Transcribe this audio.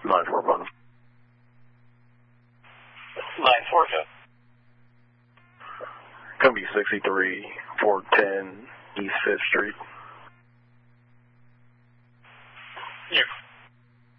941. 942. Gonna be 63, 410 East 5th Street. You